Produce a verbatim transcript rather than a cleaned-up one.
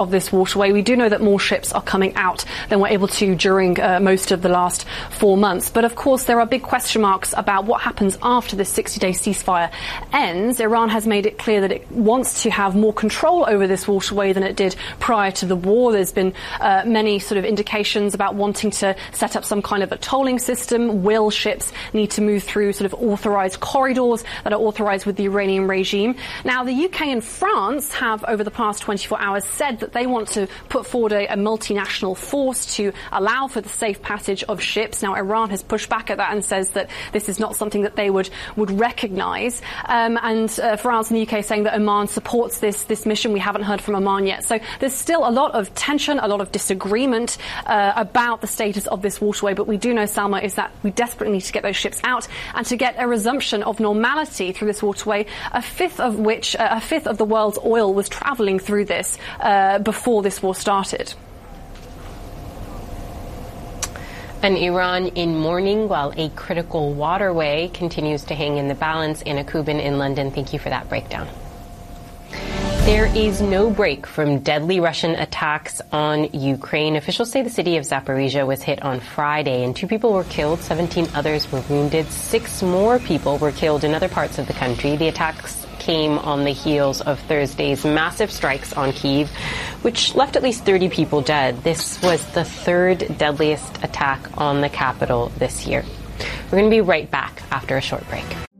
of this waterway. We do know that more ships are coming out than we're able to during uh, most of the last four months. But of course, there are big question marks about what happens after this sixty-day ceasefire ends. Iran has made it clear that it wants to have more control over this waterway than it did prior to the war. There's been uh, many sort of indications about wanting to set up some kind of a tolling system. Will ships need to move through sort of authorized corridors that are authorized with the Iranian regime? Now, the U K and France have, over the past twenty-four hours, said that they want to put forward a, a multinational force to allow for the safe passage of ships. Now, Iran has pushed back at that and says that this is not something that they would, would recognize. Um, and uh, France and the U K saying that Oman supports this, this mission. We haven't heard from Oman yet. So there's still a lot of tension, a lot of disagreement uh, about the status of this waterway. But we do know, Salma, is that we desperately need to get those ships out and to get a resumption of normality through this waterway, a fifth of which, uh, a fifth of the world's oil was traveling through this uh, before this war started. And Iran in mourning while a critical waterway continues to hang in the balance. Anna Kubin in London, thank you for that breakdown. There is no break from deadly Russian attacks on Ukraine. Officials say the city of Zaporizhia was hit on Friday and two people were killed, seventeen others were wounded. Six more people were killed in other parts of the country. The attacks came on the heels of Thursday's massive strikes on Kyiv, which left at least thirty people dead. This was the third deadliest attack on the capital this year. We're going to be right back after a short break.